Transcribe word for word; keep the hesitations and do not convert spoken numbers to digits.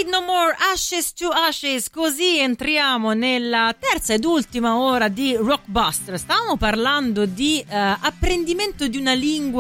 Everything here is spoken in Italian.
Fade No More, Ashes to Ashes. Così entriamo nella terza ed ultima ora di Rockbuster. Stavamo parlando di uh, apprendimento di una lingua